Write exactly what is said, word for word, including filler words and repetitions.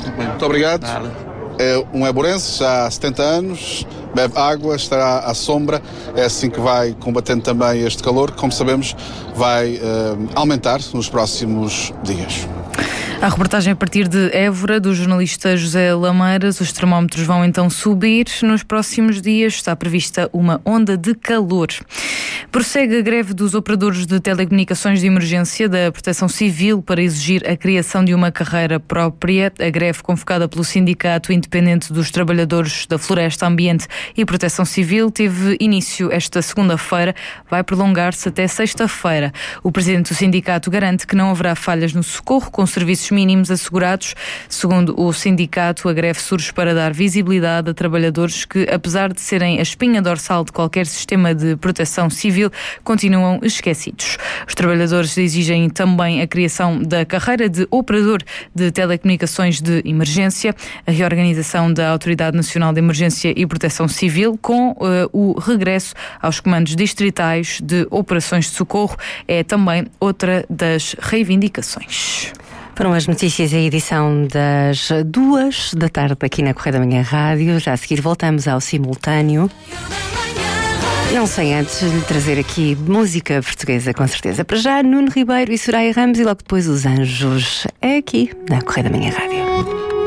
Muito obrigado. Nada. É um eborense, já há setenta anos, bebe água, estará à sombra, é assim que vai combatendo também este calor, que, como sabemos, vai uh, aumentar nos próximos dias. A reportagem a partir de Évora, do jornalista José Lameiras. Os termómetros vão então subir. Nos próximos dias está prevista uma onda de calor. Prossegue a greve dos operadores de telecomunicações de emergência da Proteção Civil para exigir a criação de uma carreira própria. A greve, convocada pelo Sindicato Independente dos Trabalhadores da Floresta, Ambiente e Proteção Civil, teve início esta segunda-feira. Vai prolongar-se até sexta-feira. O presidente do sindicato garante que não haverá falhas no socorro com serviços mínimos assegurados. Segundo o sindicato, a greve surge para dar visibilidade a trabalhadores que, apesar de serem a espinha dorsal de qualquer sistema de proteção civil, continuam esquecidos. Os trabalhadores exigem também a criação da carreira de operador de telecomunicações de emergência, a reorganização da Autoridade Nacional de Emergência e Proteção Civil, com uh, o regresso aos comandos distritais de operações de socorro, é também outra das reivindicações. Foram as notícias e a edição das duas da tarde aqui na Correio da Manhã Rádio. Já a seguir voltamos ao simultâneo. Não sem antes lhe trazer aqui música portuguesa, com certeza. Para já, Nuno Ribeiro e Soraya Ramos, e logo depois Os Anjos. É aqui na Correio da Manhã Rádio.